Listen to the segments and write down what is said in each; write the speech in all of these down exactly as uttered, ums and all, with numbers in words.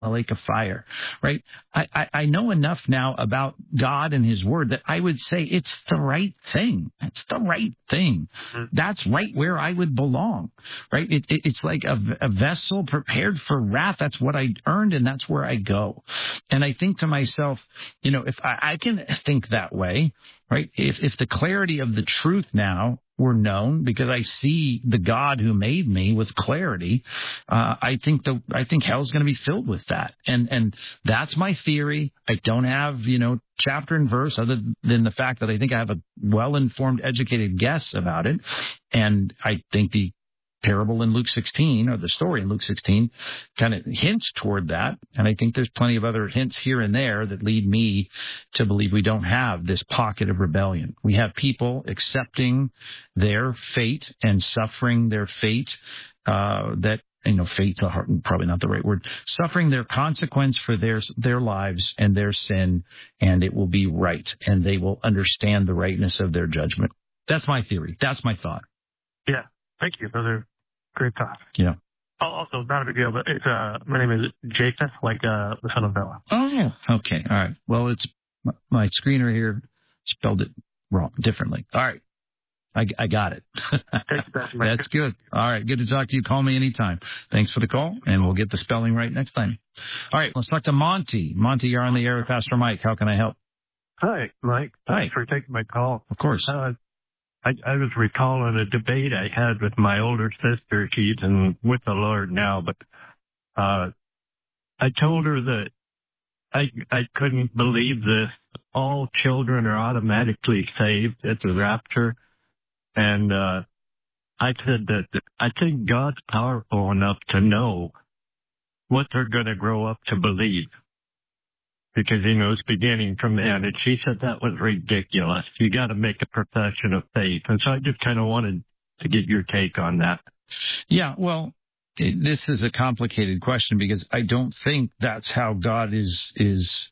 a lake of fire, right? I, I, I know enough now about God and his word that I would say it's the right thing. It's the right thing. That's right where I would belong, right? It, it, it's like a, a vessel prepared for wrath. That's what I earned, and that's where I go. And I think to myself, you know, if I, I can think that way, right? If, if the clarity of the truth now were known, because I see the God who made me with clarity, uh, I think the I think hell's going to be filled with that, and and that's my theory. I don't have you know chapter and verse other than the fact that I think I have a well-informed, educated guess about it, and I think the parable in Luke sixteen, or the story in Luke sixteen, kind of hints toward that. And I think there's plenty of other hints here and there that lead me to believe we don't have this pocket of rebellion. We have people accepting their fate and suffering their fate, uh, that, you know, fate, probably not the right word, suffering their consequence for their, their lives and their sin, and it will be right. And they will understand the rightness of their judgment. That's my theory. That's my thought. Yeah. Thank you. Those are great thoughts. Yeah. Also, not a big deal, but it's, uh, my name is Japheth, like uh, the son of Noah. Oh, yeah. Okay. All right. Well, it's my screener here spelled it wrong, differently. All right. I, I got it. That's good. All right. Good to talk to you. Call me anytime. Thanks for the call, and we'll get the spelling right next time. All right. Let's talk to Monty. Monty, you're on the air with Pastor Mike. How can I help? Hi, Mike. Thanks Hi. for taking my call. Of course. Uh, I, I was recalling a debate I had with my older sister. She's in, with the Lord now, but uh, I told her that I I couldn't believe this. All children are automatically saved at the rapture. And uh, I said that I think God's powerful enough to know what they're going to grow up to believe, because he knows beginning from the end. And she said that was ridiculous. You got to make a profession of faith. And so I just kind of wanted to get your take on that. Yeah, well, it, this is a complicated question, because I don't think that's how God is is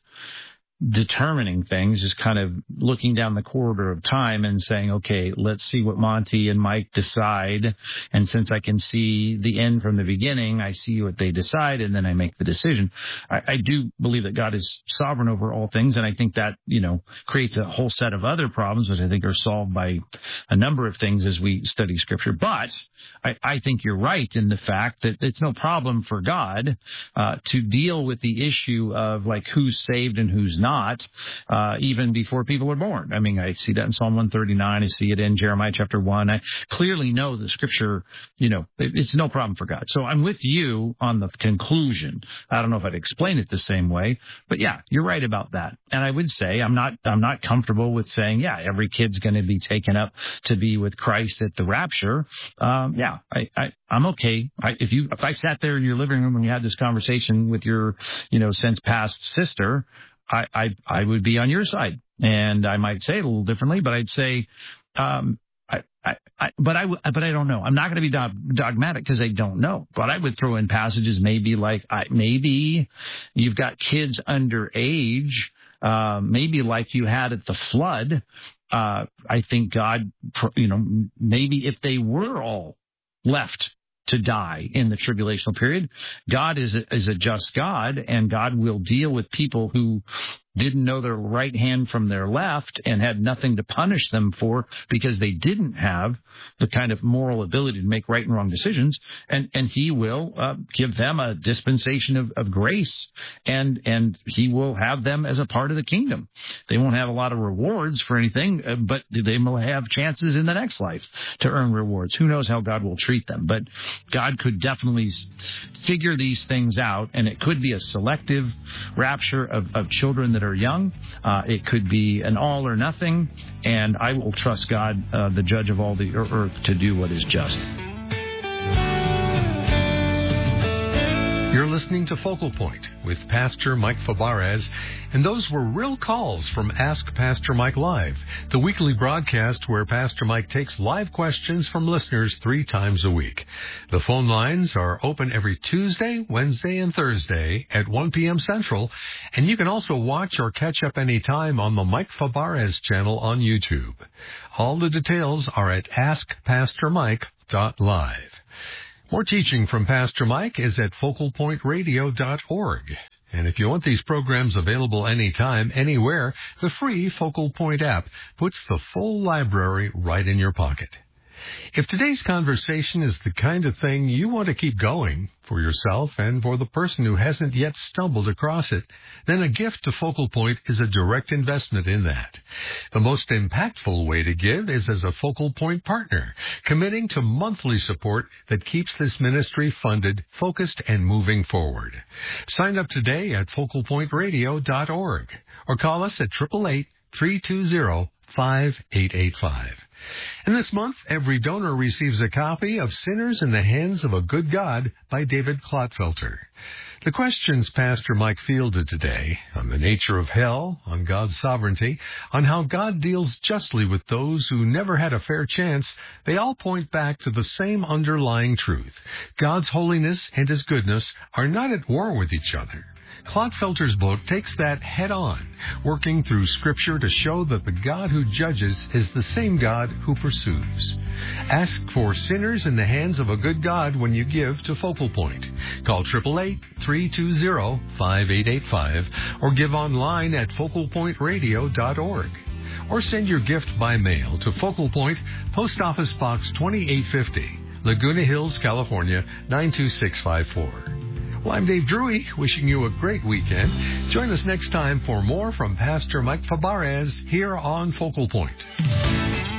determining things, is kind of looking down the corridor of time and saying, okay, let's see what Monty and Mike decide. And since I can see the end from the beginning, I see what they decide, and then I make the decision. I, I do believe that God is sovereign over all things, and I think that, you know, creates a whole set of other problems, which I think are solved by a number of things as we study Scripture. But I, I think you're right in the fact that it's no problem for God uh, to deal with the issue of, like, who's saved and who's not. Not, uh, even before people are born. I mean, I see that in Psalm one thirty-nine. I see it in Jeremiah chapter one. I clearly know the Scripture, you know, it, it's no problem for God. So I'm with you on the conclusion. I don't know if I'd explain it the same way, but yeah, you're right about that. And I would say I'm not, I'm not comfortable with saying, yeah, every kid's going to be taken up to be with Christ at the rapture. Um, yeah, I, I, I'm okay. I, if you, if I sat there in your living room and you had this conversation with your, you know, since past sister, I, I I would be on your side, and I might say it a little differently, but I'd say, um, I, I, I but I but I don't know. I'm not going to be dog, dogmatic because I don't know. But I would throw in passages maybe like I, maybe you've got kids underage, uh, maybe like you had at the flood. Uh, I think God, you know, maybe if they were all left to die in the tribulational period, God is a, is a just God, and God will deal with people who didn't know their right hand from their left and had nothing to punish them for because they didn't have the kind of moral ability to make right and wrong decisions. And, and he will uh, give them a dispensation of, of grace, and, and he will have them as a part of the kingdom. They won't have a lot of rewards for anything, uh, but they will have chances in the next life to earn rewards. Who knows how God will treat them? But God could definitely figure these things out, and it could be a selective rapture of, of children that are young. Uh, it could be an all or nothing, and I will trust God, uh, the judge of all the earth, to do what is just. You're listening to Focal Point with Pastor Mike Fabarez, and those were real calls from Ask Pastor Mike Live, the weekly broadcast where Pastor Mike takes live questions from listeners three times a week. The phone lines are open every Tuesday, Wednesday, and Thursday at one p.m. Central, and you can also watch or catch up anytime on the Mike Fabarez channel on YouTube. All the details are at ask pastor mike dot live. More teaching from Pastor Mike is at focal point radio dot org. And if you want these programs available anytime, anywhere, the free Focal Point app puts the full library right in your pocket. If today's conversation is the kind of thing you want to keep going for yourself and for the person who hasn't yet stumbled across it, then a gift to Focal Point is a direct investment in that. The most impactful way to give is as a Focal Point partner, committing to monthly support that keeps this ministry funded, focused, and moving forward. Sign up today at focal point radio dot org or call us at eight eight eight, three two zero, five eight eight five. And this month, every donor receives a copy of Sinners in the Hands of a Good God by David Clotfelter. The questions Pastor Mike fielded today on the nature of hell, on God's sovereignty, on how God deals justly with those who never had a fair chance, they all point back to the same underlying truth. God's holiness and His goodness are not at war with each other. Clotfelter's book takes that head on, working through Scripture to show that the God who judges is the same God who pursues. Ask for Sinners in the Hands of a Good God when you give to Focal Point. Call eight eight eight, three two zero, five eight eight five or give online at focal point radio dot org. Or send your gift by mail to Focal Point, Post Office Box twenty-eight fifty, Laguna Hills, California, nine two six five four. Well, I'm Dave Drury, wishing you a great weekend. Join us next time for more from Pastor Mike Fabarez here on Focal Point.